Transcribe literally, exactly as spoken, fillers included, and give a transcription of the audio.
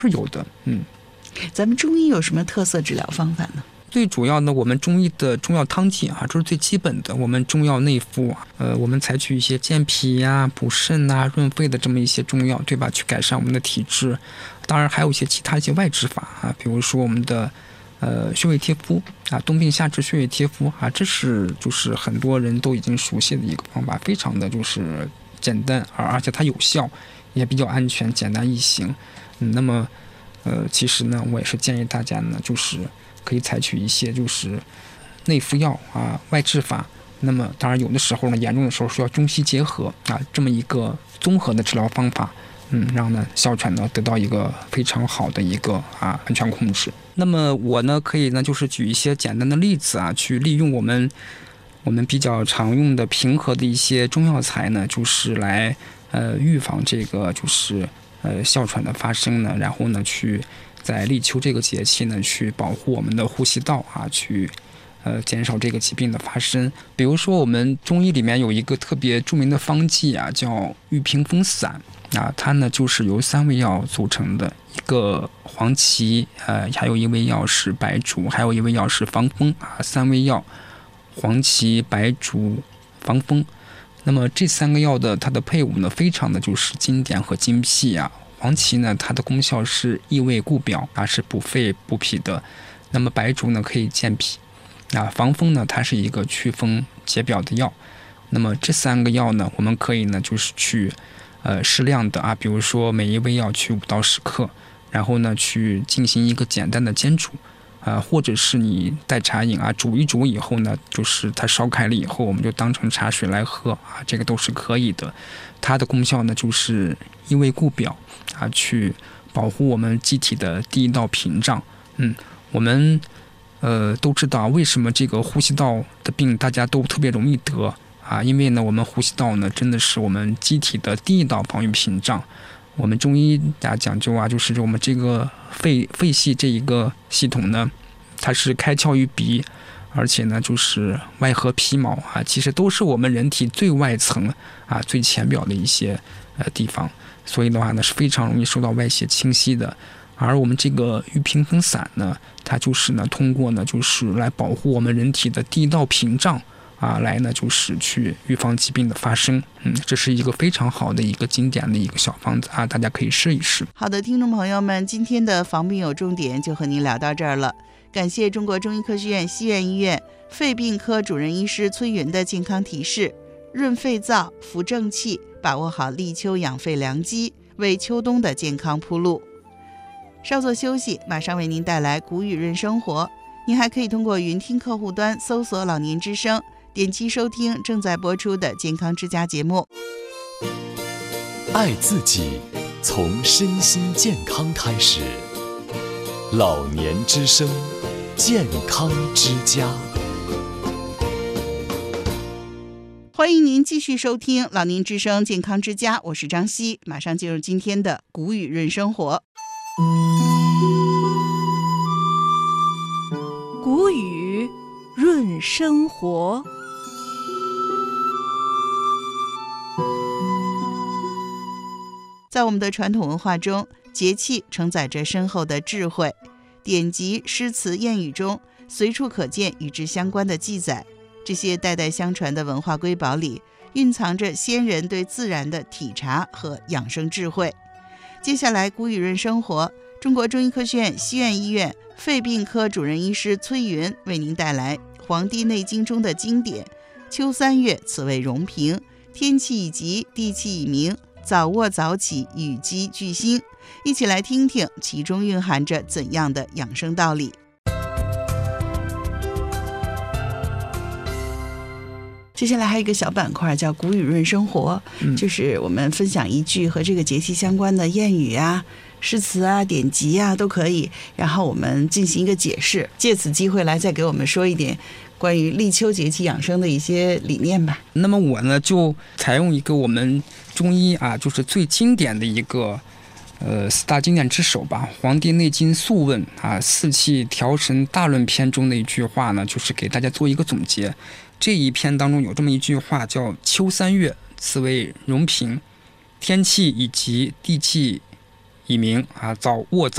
是有的。嗯， 咱们中医有什么特色治疗方法呢？ 最主要呢，我们中医的中药汤剂啊，这是最基本的。我们中药内服啊，呃，我们采取一些健脾呀、补肾啊、润肺的这么一些中药，对吧？去改善我们的体质。当然还有一些其他一些外治法啊，比如说我们的呃穴位贴敷啊，冬病夏治穴位贴敷啊，这是就是很多人都已经熟悉的一个方法，非常的就是简单，而而且它有效，也比较安全、简单易行。嗯，那么呃，其实呢，我也是建议大家呢，就是可以采取一些就是内服药啊、外治法。那么当然有的时候呢，严重的时候需要中西结合啊，这么一个综合的治疗方法，嗯，让呢哮喘呢得到一个非常好的一个啊安全控制。那么我呢可以呢就是举一些简单的例子啊，去利用我们我们比较常用的平和的一些中药材呢，就是来呃预防这个就是呃哮喘的发生呢，然后呢去在立秋这个节气呢，去保护我们的呼吸道啊，去呃减少这个疾病的发生。比如说我们中医里面有一个特别著名的方剂啊，叫玉屏风散啊，它呢就是由三味药组成的，一个黄芪，呃，还有一味药是白术，还有一味药是防风啊，三味药，黄芪、白术、防风。那么这三个药的它的配伍呢，非常的就是经典和精辟啊。黄芪呢，它的功效是益胃固表啊，是补肺补脾的。那么白术呢，可以健脾啊。防风呢，它是一个祛风解表的药。那么这三个药呢，我们可以呢，就是去呃适量的啊，比如说每一味药去五到十克，然后呢去进行一个简单的煎煮啊、呃，或者是你代茶饮啊，煮一煮以后呢，就是它烧开了以后，我们就当成茶水来喝啊，这个都是可以的。它的功效呢，就是益胃固表啊，去保护我们机体的第一道屏障。嗯，我们呃都知道为什么这个呼吸道的病大家都特别容易得啊，因为呢我们呼吸道呢真的是我们机体的第一道防御屏障。我们中医啊讲究啊，就是我们这个肺肺系这一个系统呢，它是开窍于鼻，而且呢就是外合皮毛啊，其实都是我们人体最外层啊最浅表的一些呃地方，所以的话呢是非常容易受到外邪侵袭的。而我们这个玉屏风散呢，它就是呢通过呢就是来保护我们人体的第一道屏障啊，来呢就是去预防疾病的发生。嗯，这是一个非常好的一个经典的一个小方子啊，大家可以试一试。 好的，听众朋友们，今天的防病有重点就和您聊到这儿了。感谢中国中医科学院西苑医院肺病科主任医师崔云的健康提示：润肺燥，扶正气，把握好立秋养肺良机，为秋冬的健康铺路。稍作休息，马上为您带来古语润生活。您还可以通过云听客户端搜索老年之声，点击收听正在播出的健康之家节目。 爱自己，从身心健康开始。老年之声，健康之家。 欢迎您继续收听老年之声健康之家，我是张希，马上进入今天的古语润生活。 古语润生活。 在我们的传统文化中，节气承载着深厚的智慧，典籍、诗词、谚语中随处可见与之相关的记载。这些代代相传的文化瑰宝里，蕴藏着先人对自然的体察和养生智慧。接下来，古语润生活，中国中医科学院西苑医院肺病科主任医师崔云为您带来《黄帝内经》中的经典：秋三月，此谓荣平，天气已急，地气已明，早卧早起，与鸡俱兴。一起来听听其中蕴含着怎样的养生道理。接下来还有一个小板块叫古语润生活、嗯、就是我们分享一句和这个节气相关的谚语啊、诗词啊、典籍啊都可以，然后我们进行一个解释，借此机会来再给我们说一点关于立秋节气养生的一些理念吧。 那么我呢就采用一个我们中医啊就是最经典的一个呃四大经典之首吧，《黄帝内经素问》啊四气调神大论篇中的一句话呢，就是给大家做一个总结。这一篇当中有这么一句话叫秋三月，此谓荣平，天气已急，地气已明啊，早卧早